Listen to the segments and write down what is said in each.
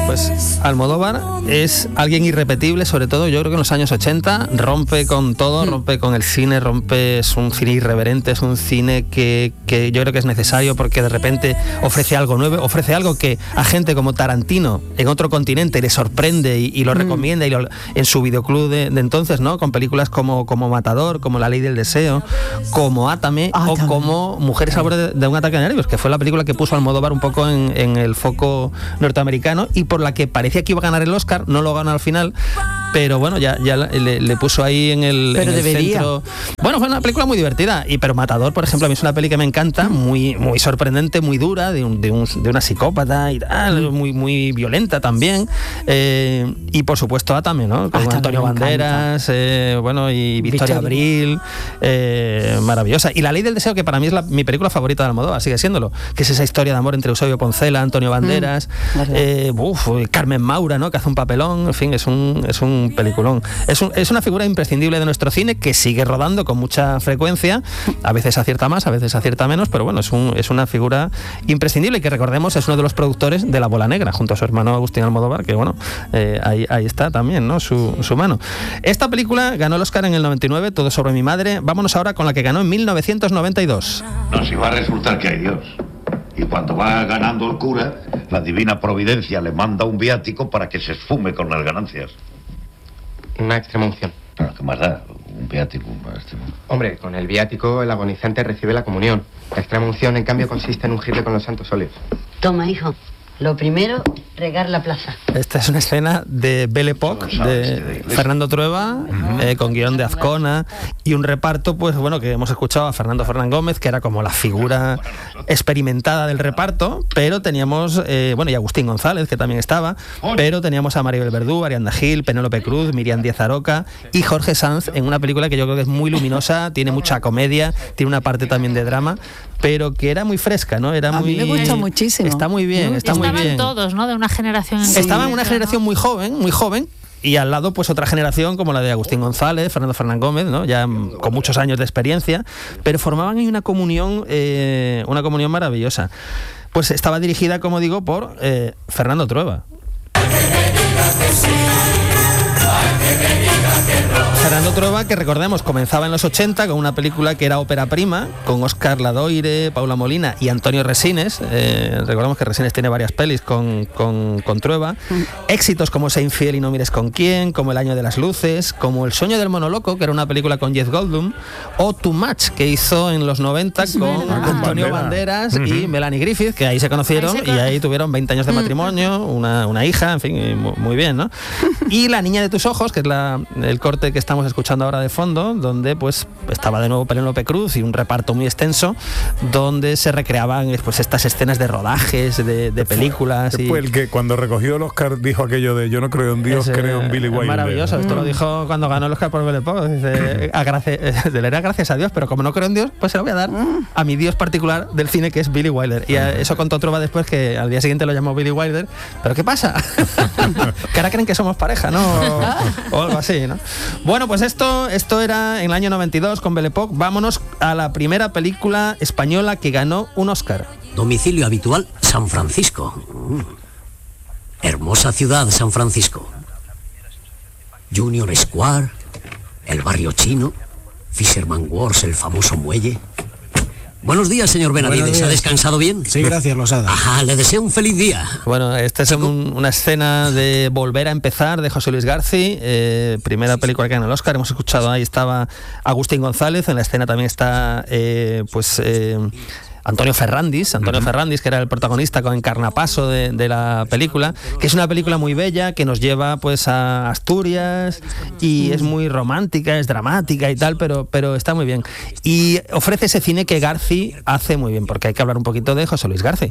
Pues Almodóvar es alguien irrepetible, sobre todo yo creo que en los años 80 rompe con todo, rompe con el cine, es un cine irreverente, es un cine que yo creo que es necesario porque de repente ofrece algo nuevo, ofrece algo que a gente como Tarantino en otro continente le sorprende y lo recomienda en su videoclub de entonces, ¿no? Con películas como Matador, como La Ley del Deseo, como Átame o como Mujeres al borde de un ataque de nervios, que fue la película que puso Almodóvar un poco en el foco norteamericano y por la que parecía que iba a ganar el Oscar, no lo ganó al final, pero bueno, ya le puso ahí en el centro. Bueno, fue una película muy divertida, pero Matador, por ejemplo, a mí es una peli que me encanta, muy sorprendente, muy dura, de una psicópata y tal, muy violenta también, y por supuesto Átame, ¿no? Con Antonio Banderas, y Victoria Abril, maravillosa. Y La Ley del Deseo, que para mí es mi película favorita de Almodóvar, sigue siéndolo, que es esa historia de amor entre Eusebio Poncela, Antonio Banderas, Carmen Maura, ¿no? Que hace un papelón, en fin, es un peliculón. Es una figura imprescindible de nuestro cine que sigue rodando con mucha frecuencia, a veces acierta más, a veces acierta menos, pero bueno, es una figura imprescindible y que recordemos es uno de los productores de La Bola Negra, junto a su hermano Agustín Almodóvar, que bueno, ahí está también, ¿no? Su mano. Esta película ganó el Oscar en el 99, Todo sobre mi madre. Vámonos ahora con la que ganó en 1992. No, si va a resultar que hay Dios. Y cuando va ganando el cura, la divina providencia le manda un viático para que se esfume con las ganancias. Una extrema unción. Bueno, ¿qué más da? Un viático, Hombre, con el viático el agonizante recibe la comunión. La extrema unción, en cambio, consiste en ungirle con los santos óleos. Toma, hijo. Lo primero, regar la plaza. Esta es una escena de Belle Époque, de Fernando Trueba, con guión de Azcona y un reparto, pues bueno, que hemos escuchado a Fernando Fernán Gómez, que era como la figura experimentada del reparto, pero teníamos, y Agustín González, que también estaba, pero teníamos a Maribel Verdú, Ariadna Gil, Penélope Cruz, Miriam Díaz Aroca y Jorge Sanz en una película que yo creo que es muy luminosa, tiene mucha comedia, tiene una parte también de drama, pero que era muy fresca, ¿no? A mí me gusta muchísimo. Está muy bien, Estaban todos, ¿no? De una generación. Estaban una generación muy joven, y al lado pues otra generación como la de Agustín González, Fernando Fernán Gómez, ¿no? Ya con muchos años de experiencia, pero formaban ahí una comunión maravillosa. Pues estaba dirigida, como digo, por Fernando Trueba. Fernando Trueba, que recordemos comenzaba en los 80 con una película que era ópera prima, con Óscar Ladoire, Paula Molina y Antonio Resines. Recordemos que Resines tiene varias pelis con Trueba. Éxitos como Sé infiel y no mires con quién, como El año de las luces, como El sueño del monoloco, que era una película con Jeff Goldblum, o Too Much, que hizo en los 90 con Antonio Banderas y Melanie Griffith, que ahí se conocieron y ahí tuvieron 20 años de matrimonio, una hija, en fin, muy bien, ¿no? Y La niña de tus ojos, que es el corte que estamos escuchando ahora de fondo, donde pues estaba de nuevo Penélope Cruz y un reparto muy extenso, donde se recreaban pues estas escenas de rodajes, de películas. Fue el que cuando recogió el Oscar dijo aquello de yo no creo en Dios, creo en Billy Wilder. Maravilloso, esto lo dijo cuando ganó el Oscar por Belle Époque. Dice, le daré gracias a Dios, pero como no creo en Dios, pues se lo voy a dar a mi Dios particular del cine, que es Billy Wilder. Y eso contó Trueba después, que al día siguiente lo llamó Billy Wilder. ¿Pero qué pasa? Que ahora creen que somos pareja, ¿no? O algo así, ¿no? Bueno, pues esto era en el año 92 con Belle Époque. Vámonos a la primera película española que ganó un Oscar. Domicilio habitual, San Francisco. Hermosa ciudad, San Francisco. Junior Square, el barrio chino, Fisherman Wharf, el famoso muelle. Buenos días, señor Benavides. ¿Ha descansado bien? Sí, gracias, Losada. Ajá, le deseo un feliz día. Bueno, esta es una escena de Volver a empezar, de José Luis García, primera película que ganó el Oscar. Hemos escuchado, ahí estaba Agustín González, en la escena también está Antonio Ferrandis, que era el protagonista con Encarnapaso de la película, que es una película muy bella, que nos lleva pues a Asturias y es muy romántica, es dramática y tal, pero está muy bien. Y ofrece ese cine que García hace muy bien, porque hay que hablar un poquito de José Luis García.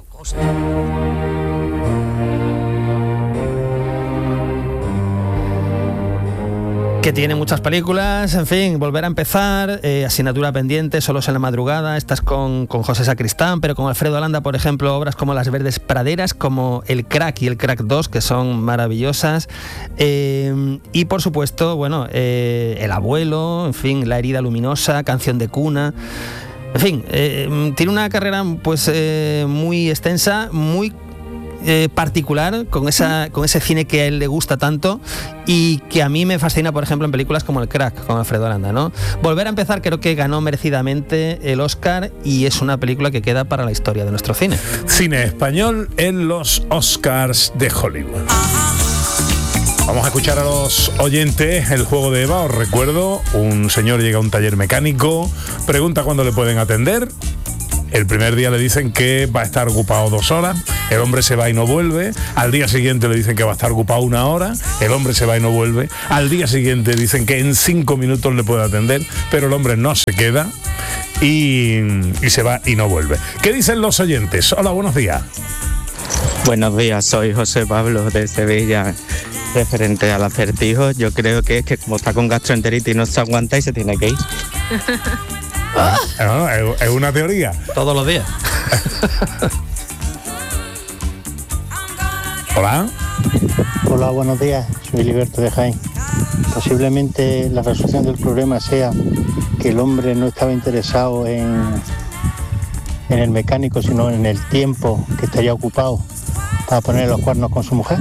Que tiene muchas películas, en fin, Volver a empezar, Asignatura pendiente, Solos en la madrugada, estas con José Sacristán, pero con Alfredo Landa, por ejemplo, obras como Las verdes praderas, como El crack y El crack 2, que son maravillosas, y por supuesto, bueno, El abuelo, en fin, La herida luminosa, Canción de cuna. En fin, tiene una carrera pues muy extensa, muy particular, con ese cine que a él le gusta tanto y que a mí me fascina, por ejemplo, en películas como El Crack, con Alfredo Aranda, ¿no? Volver a empezar, creo que ganó merecidamente el Oscar y es una película que queda para la historia de nuestro cine. Cine español en los Oscars de Hollywood. Vamos a escuchar a los oyentes el juego de Eva. Os recuerdo, un señor llega a un taller mecánico, pregunta cuándo le pueden atender. El primer día le dicen que va a estar ocupado 2 horas, el hombre se va y no vuelve. Al día siguiente le dicen que va a estar ocupado 1 hora, el hombre se va y no vuelve. Al día siguiente dicen que en 5 minutos le puede atender, pero el hombre no se queda y se va y no vuelve. ¿Qué dicen los oyentes? Hola, buenos días. Buenos días, soy José Pablo de Sevilla. Referente al acertijo, yo creo que es que como está con gastroenteritis no se aguanta y se tiene que ir. No, es una teoría. Todos los días. Hola. Hola, buenos días. Soy Liberto de Jaén. Posiblemente la resolución del problema sea que el hombre no estaba interesado en el mecánico, sino en el tiempo que estaría ocupado para poner los cuernos con su mujer.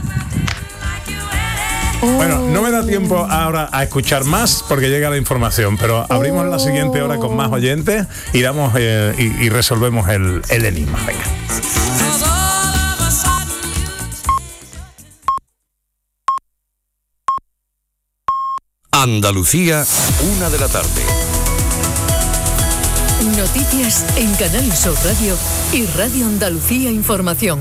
Bueno, no me da tiempo ahora a escuchar más porque llega la información, pero abrimos la siguiente hora con más oyentes y damos y resolvemos el enigma. Venga. Andalucía, 1 de la tarde. Noticias en Canal Sur Radio y Radio Andalucía Información.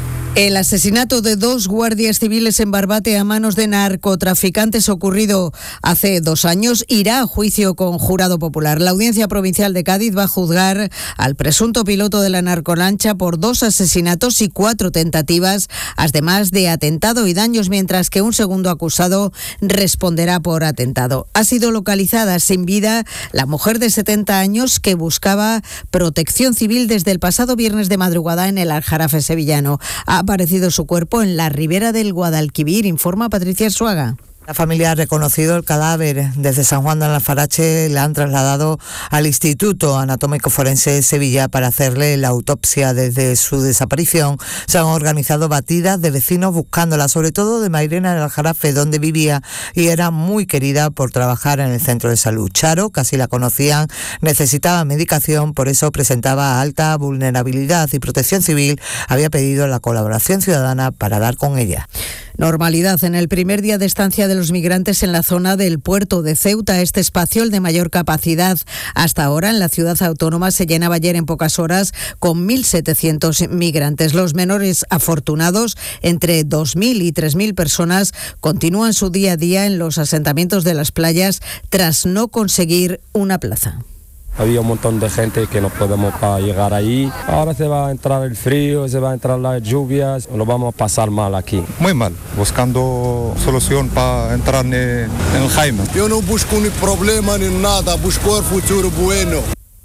El asesinato de 2 guardias civiles en Barbate a manos de narcotraficantes ocurrido hace 2 años irá a juicio con jurado popular. La Audiencia Provincial de Cádiz va a juzgar al presunto piloto de la narcolancha por 2 asesinatos y 4 tentativas, además de atentado y daños, mientras que un segundo acusado responderá por atentado. Ha sido localizada sin vida la mujer de 70 años que buscaba protección civil desde el pasado viernes de madrugada en el Aljarafe sevillano. Ha aparecido su cuerpo en la ribera del Guadalquivir, informa Patricia Arzuaga. La familia ha reconocido el cadáver desde San Juan de Alfarache, la han trasladado al Instituto Anatómico Forense de Sevilla para hacerle la autopsia. Desde su desaparición se han organizado batidas de vecinos buscándola, sobre todo de Mairena del Aljarafe, donde vivía y era muy querida por trabajar en el centro de salud. Charo, casi la conocían, necesitaba medicación, por eso presentaba alta vulnerabilidad y Protección Civil había pedido la colaboración ciudadana para dar con ella. Normalidad en el primer día de estancia de los migrantes en la zona del puerto de Ceuta. Este espacio, el de mayor capacidad hasta ahora en la ciudad autónoma, se llenaba ayer en pocas horas con 1.700 migrantes. Los menores afortunados, entre 2.000 y 3.000 personas, continúan su día a día en los asentamientos de las playas tras no conseguir una plaza. Había un montón de gente que no podemos llegar ahí. Ahora se va a entrar el frío, se va a entrar las lluvias, lo vamos a pasar mal aquí. Muy mal, buscando solución para entrar en el Jaime. Yo no busco ni problema ni nada, busco el futuro bueno.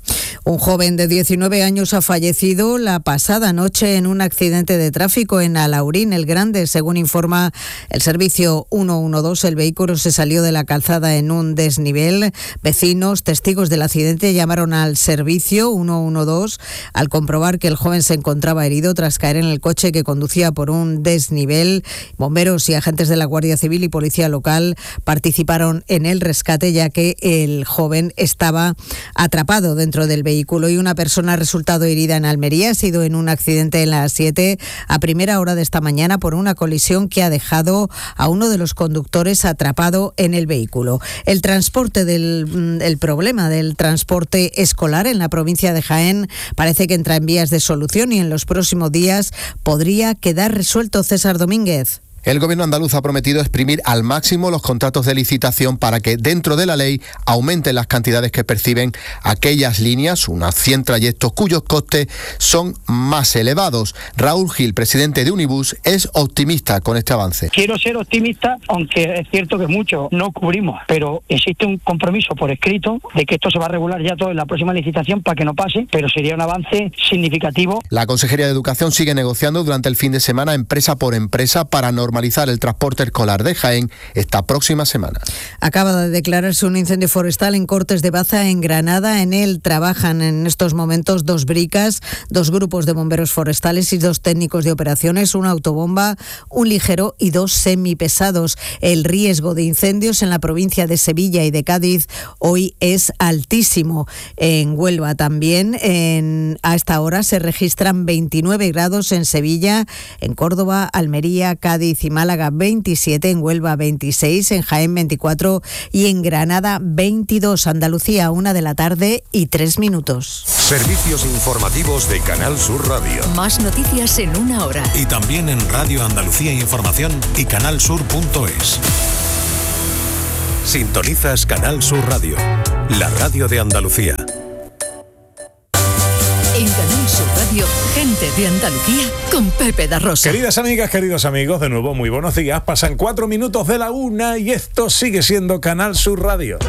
Un joven de 19 años ha fallecido la pasada noche en un accidente de tráfico en Alaurín el Grande. Según informa el servicio 112, el vehículo se salió de la calzada en un desnivel. Vecinos, testigos del accidente, llamaron al servicio 112 al comprobar que el joven se encontraba herido tras caer en el coche que conducía por un desnivel. Bomberos y agentes de la Guardia Civil y Policía Local participaron en el rescate, ya que el joven estaba atrapado dentro del vehículo y una persona ha resultado herida en Almería. Ha sido en un accidente en la A7 a primera hora de esta mañana por una colisión que ha dejado a uno de los conductores atrapado en el vehículo. El problema del transporte escolar en la provincia de Jaén parece que entra en vías de solución y en los próximos días podría quedar resuelto. César Domínguez. El gobierno andaluz ha prometido exprimir al máximo los contratos de licitación para que dentro de la ley aumenten las cantidades que perciben aquellas líneas, unas 100 trayectos cuyos costes son más elevados. Raúl Gil, presidente de Unibus, es optimista con este avance. Quiero ser optimista, aunque es cierto que mucho no cubrimos, pero existe un compromiso por escrito de que esto se va a regular ya todo en la próxima licitación para que no pase, pero sería un avance significativo. La Consejería de Educación sigue negociando durante el fin de semana empresa por empresa para normalizar normalizar el transporte escolar de Jaén esta próxima semana. Acaba de declararse un incendio forestal en Cortes de Baza, en Granada. En él trabajan en estos momentos 2 bricas, 2 grupos de bomberos forestales y 2 técnicos de operaciones, una autobomba, un ligero y 2 semipesados. El riesgo de incendios en la provincia de Sevilla y de Cádiz hoy es altísimo. En Huelva también, a esta hora se registran 29 grados en Sevilla, en Córdoba, Almería, Cádiz y Málaga 27, en Huelva 26, en Jaén 24 y en Granada 22. Andalucía, 1:03 Servicios informativos de Canal Sur Radio. Más noticias en 1 hora. Y también en Radio Andalucía Información y canalsur.es. Sintonizas Canal Sur Radio, la radio de Andalucía. En Canal Sur Radio, gente de Andalucía con Pepe da Rosa. Queridas amigas, queridos amigos, de nuevo muy buenos días. Pasan 4 minutos de la 1 y esto sigue siendo Canal Sur Radio.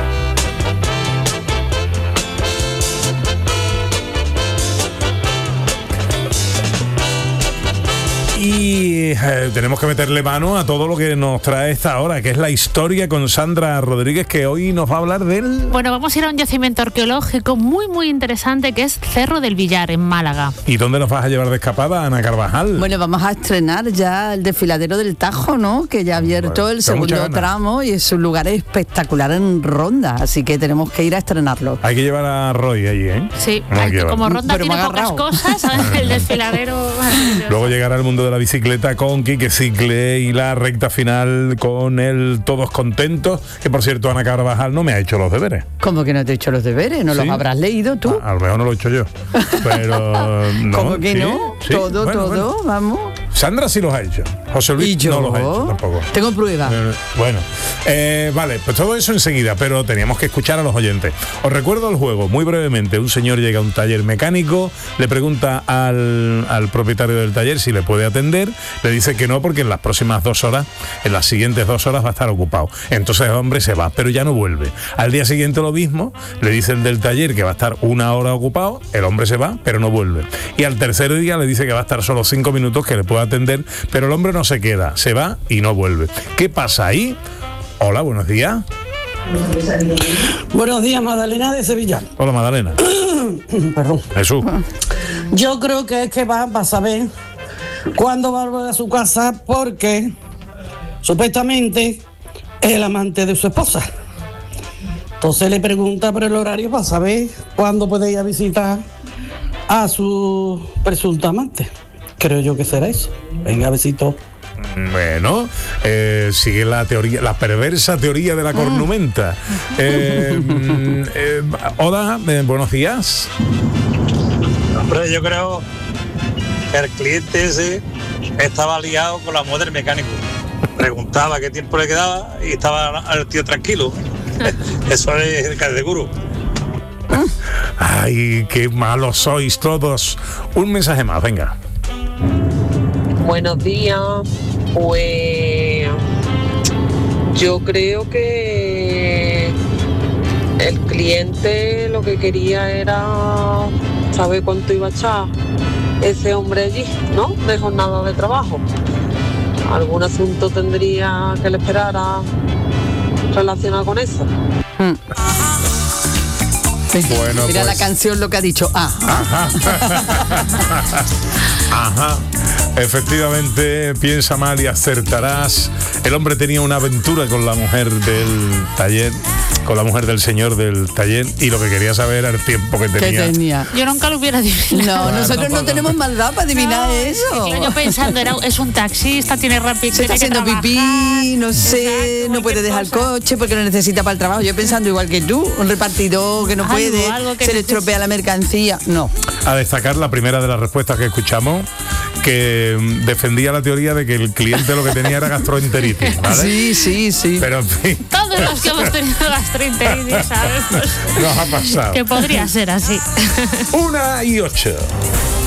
Y tenemos que meterle mano a todo lo que nos trae esta hora, que es la historia con Sandra Rodríguez, que hoy nos va a hablar del... Bueno, vamos a ir a un yacimiento arqueológico muy interesante, que es Cerro del Villar, en Málaga. ¿Y dónde nos vas a llevar de escapada, Ana Carvajal? Bueno, vamos a estrenar ya el desfiladero del Tajo, ¿no? Que ya ha abierto el segundo tramo y es un lugar espectacular en Ronda, así que tenemos que ir a estrenarlo. Hay que llevar a Roy allí, ¿eh? Sí, como Ronda tiene pocas cosas, el desfiladero... Luego llegará al mundo de la bicicleta con Quique Cicle y la recta final con el Todos Contentos, que por cierto Ana Carvajal no me ha hecho los deberes. ¿Cómo que no te he hecho los deberes? ¿No los habrás leído tú? A lo mejor no lo he hecho yo, pero no. ¿Cómo que no? Sí. Todo, vamos. Sandra sí los ha hecho, José Luis no los ha hecho tampoco. Tengo pruebas. Bueno, vale, pues todo eso enseguida, pero teníamos que escuchar a los oyentes. Os recuerdo el juego, muy brevemente. Un señor llega a un taller mecánico, le pregunta al propietario del taller si le puede atender, le dice que no porque en las próximas 2 horas, en las siguientes 2 horas va a estar ocupado. Entonces el hombre se va, pero ya no vuelve. Al día siguiente lo mismo, le dice el del taller que va a estar 1 hora ocupado, el hombre se va, pero no vuelve. Y al tercer día le dice que va a estar solo 5 minutos, que le puede atender, pero el hombre no se queda, se va y no vuelve. ¿Qué pasa ahí? Hola, buenos días. Buenos días, Magdalena de Sevilla. Hola, Magdalena. Perdón. Jesús. Yo creo que es que va a saber cuándo va a volver a su casa, porque supuestamente es el amante de su esposa. Entonces le pregunta por el horario para saber cuándo puede ir a visitar a su presunto amante. Creo yo que será eso. Venga, besito. Bueno, sigue la teoría, la perversa teoría de la cornumenta. Hola, buenos días. Hombre, yo creo que el cliente ese estaba liado con la mujer del mecánico. Preguntaba qué tiempo le quedaba y estaba el tío tranquilo. Eso es casi seguro. Ay, qué malos sois todos. Un mensaje más, venga. Buenos días. Pues yo creo que el cliente lo que quería era saber cuánto iba a echar ese hombre allí, ¿no? De jornada de trabajo. Algún asunto tendría que le esperara relacionado con eso. Bueno, mira, pues la canción lo que ha dicho. Ajá. Efectivamente, piensa mal y acertarás. El hombre tenía una aventura con la mujer del taller, con la mujer del señor del taller, y lo que quería saber era el tiempo que tenía. Yo nunca lo hubiera adivinado. No, nosotros no tenemos maldad para adivinar eso. Yo pensando, es un taxista, tiene rápido. Se está haciendo pipí, no sé, no puede dejar el coche porque lo necesita para el trabajo. Yo pensando igual que tú, un repartidor que no puede, se le estropea la mercancía. No. A destacar la primera de las respuestas que escuchamos, que defendía la teoría de que el cliente lo que tenía era gastroenteritis, ¿vale? Sí. Pero en fin. Todos los que hemos tenido gastroenteritis, ¿sabes? Nos ha pasado. Que podría ser así. 1:08.